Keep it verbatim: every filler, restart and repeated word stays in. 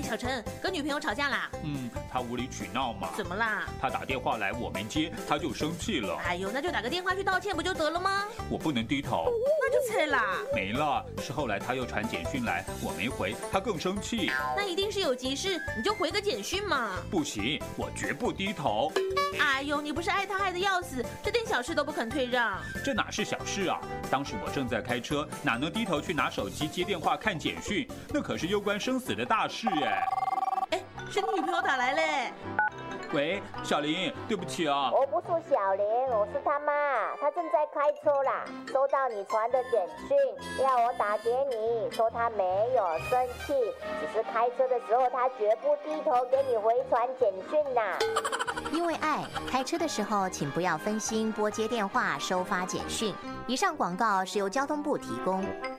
小陈跟女朋友吵架啦？ 嗯，他无理取闹嘛。 怎么啦？ 他打电话来我没接，他就生气了。 哎呦，那就打个电话去道歉不就得了吗？ 我不能低头。 那就菜啦。 没了，是后来他又传简讯来，我没回，他更生气。 那一定是有急事，你就回个简讯嘛。 不行，我绝不低头。 哎呦，你不是爱他爱得要死，这点小事都不肯退让。 这哪是小事啊？当时我正在开车，哪能低头去拿手机接电话看简讯？那可是攸关生死的大事哎！ 哎，是你女朋友打来嘞。 喂，小林，对不起啊。 我不是小林，我是他妈，他正在开车啦，收到你传的简讯，要我打给你，说他没有生气，只是开车的时候他绝不低头给你回传简讯啦。 因为爱，开车的时候请不要分心拨接电话、收发简讯。以上广告是由交通部提供。